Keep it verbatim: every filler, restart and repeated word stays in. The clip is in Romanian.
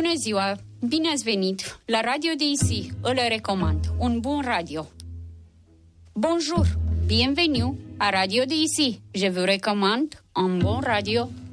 Bună ziua! Bine ați venit la Radio D I C. Îl recomand. Un bun radio. Bonjour! Bienvenue à Radio D I C. Je vous recommande un bon radio.